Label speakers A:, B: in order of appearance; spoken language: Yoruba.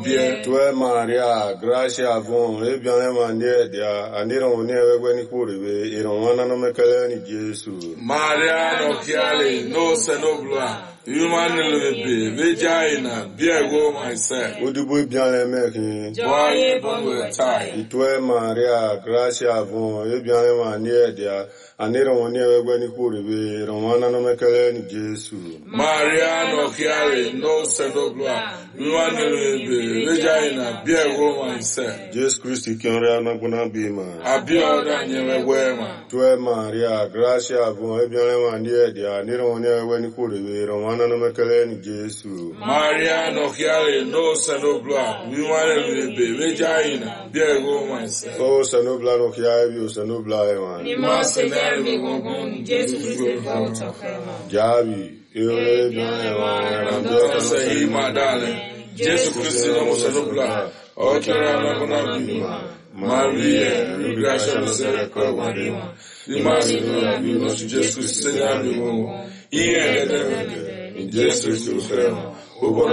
A: bien.
B: Toi Maria, gracia avon, e bien emmanuel dia, andiro ni ewe ni kuribe, ironwana no mekele ni Jesu.
A: Maria no kiale, no se no gloire. Human lebe, vagina, biego myself.
B: Udubu bien le mekin.
A: Joye bonwe tai.
B: Toi Maria, gracia avon, e bien emmanuel dia, andiro ni ewe ni kuribe, ironwana no mekele ni Jesu.
A: Maria no kiale, no se no gloire. Human lebe, vagina, biego myself.
B: Jesus Christ kinre anaguna bima.
A: Abioda nyewe wema.
B: Toi Maria, gracia avon, e bien emmanuel dia, andiro ni ewe ni kuribe, ironwana no mekele ni Jesu.
A: Maria no kiale, no se no gloire. Human lebe, vagina, biego myself.
B: Oh, Sanobla no Kiabi, Sanobla, man.
C: Ni must never be going. Jesus Christ, out of heaven.
B: Javi, you
A: Don't say, my darling. Jesus Christ, no se no gloire. Okera na kuna bima. Maria, gracia no se recuerda. Ni más no vivo, Jesus Christ, se llama. Y en Jesus Christ,